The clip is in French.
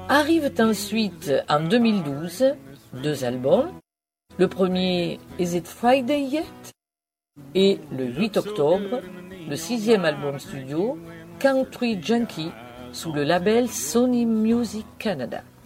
Arrivent ensuite en 2012 2 albums. Le premier, Is It Friday Yet? Et le 8 octobre, le 6e album studio, Country Junkie, sous le label Sony Music Canada.